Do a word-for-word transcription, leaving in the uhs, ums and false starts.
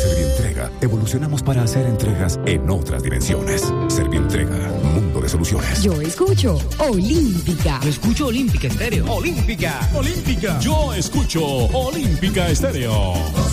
Servientrega, evolucionamos para hacer entregas en otras dimensiones. Servientrega, mundo de soluciones. Yo escucho Olímpica. Yo escucho Olímpica Estéreo. Olímpica. Olímpica. Yo escucho Olímpica Estéreo.